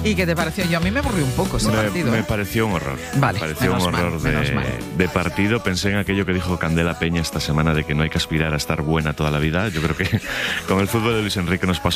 ¿Y qué te pareció? Yo a mí me aburrió un poco ese partido. Me pareció un horror. Vale, me pareció un horror de partido. Pensé en aquello que dijo Candela Peña esta semana de que no hay que aspirar a estar buena toda la vida. Yo creo que con el fútbol de Luis Enrique nos pasó